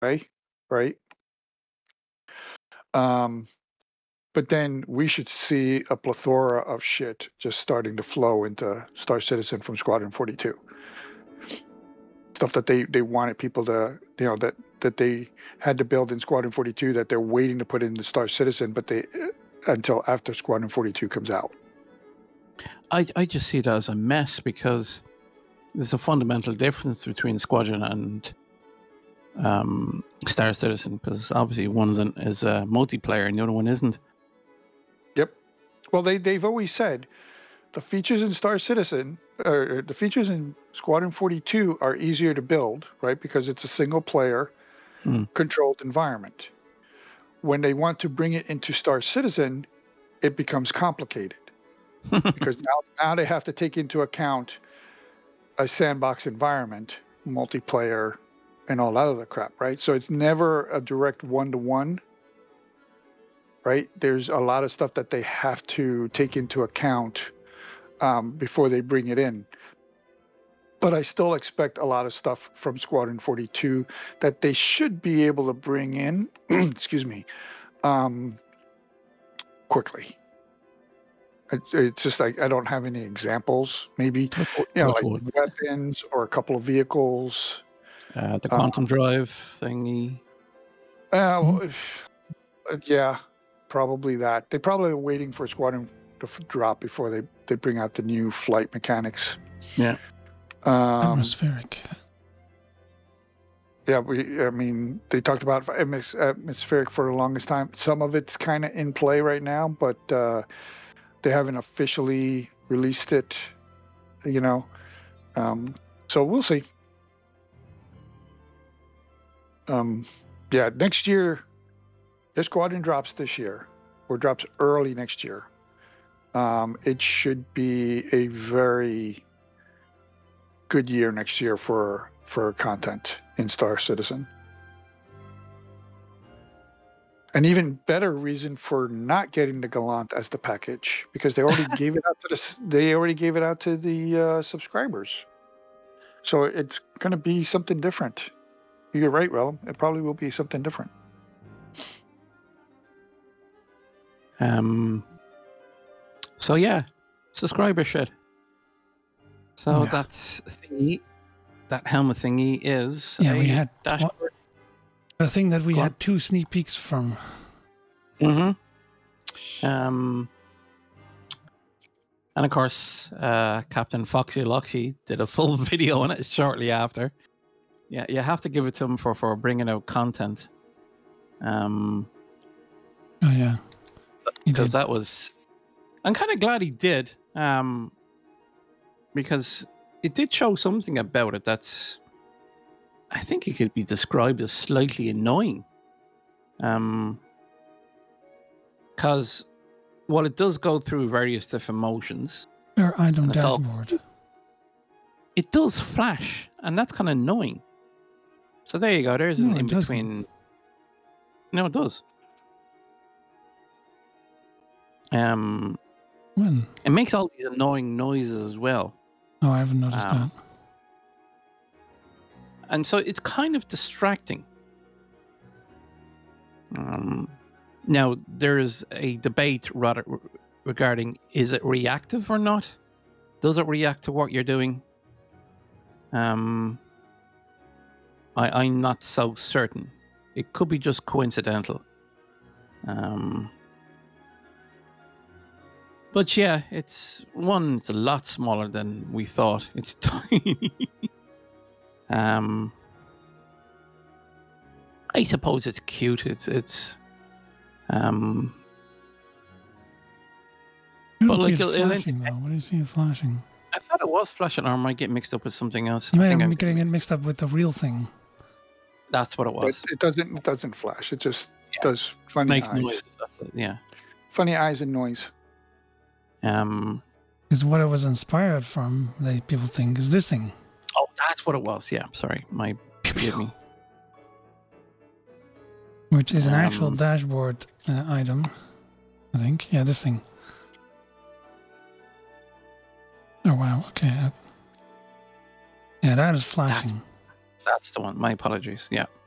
right? Right? Um, but then we should see a plethora of shit just starting to flow into Star Citizen from Squadron 42. Stuff that they wanted people to, that they had to build in Squadron 42 that they're waiting to put into Star Citizen, but they until after Squadron 42 comes out. I just see it as a mess because there's a fundamental difference between Squadron and Star Citizen, because obviously one is a multiplayer and the other one isn't. Yep. Well, they've always said the features in Star Citizen, or the features in Squadron 42 are easier to build, right? Because it's a single player controlled environment. When they want to bring it into Star Citizen, it becomes complicated because now they have to take into account a sandbox environment, multiplayer, and all that other crap, right? So it's never a direct one-to-one, right? There's a lot of stuff that they have to take into account before they bring it in. But I still expect a lot of stuff from Squadron 42 that they should be able to bring in, excuse me, quickly. It's just like I don't have any examples. Maybe like weapons or a couple of vehicles. The quantum drive thingy. Yeah, probably that. They probably are waiting for Squadron to drop before they bring out the new flight mechanics. Yeah. Atmospheric. Yeah, they talked about atmospheric for the longest time. Some of it's kind of in play right now, but they haven't officially released it, so we'll see. Next year, the Squadron drops this year, or drops early next year. It should be a very good year next year for content in Star Citizen. An even better reason for not getting the Gallant as the package, because they already gave it out to the subscribers. So it's going to be something different. You're right, Relum. It probably will be something different. So yeah, subscriber shit. So that's thingy. That helmet thingy is we had dashboard. The thing that we had 2 sneak peeks from. And of course, Captain Foxy Loxy did a full video on it shortly after. Yeah, you have to give it to him for bringing out content. Oh yeah, because that was. I'm kind of glad he did. Because it did show something about it that's, I think it could be described as slightly annoying. Because while it does go through various different motions, your item dashboard, it does flash, and that's kind of annoying. So there you go. There's an in between. No, it does. When? It makes all these annoying noises as well. Oh, I haven't noticed that. And so it's kind of distracting. Now, there is a debate regarding, is it reactive or not? Does it react to what you're doing? I'm not so certain. It could be just coincidental. But yeah, it's a lot smaller than we thought. It's tiny. I suppose it's cute. It's but like flashing, though. What do you see it flashing? I thought it was flashing, or I might get mixed up with something else. You might be getting it mixed up with the real thing. That's what it was. It doesn't flash. It just does funny makes eyes. Noise. That's it. Yeah. Funny eyes and noise. Is what it was inspired from, people think, is this thing. Oh, that's what it was. Yeah, sorry. Forgive me. Which is an actual dashboard item, I think. Yeah, this thing. Oh, wow. Okay. Yeah, that is flashing. That's the one. My apologies. Yeah.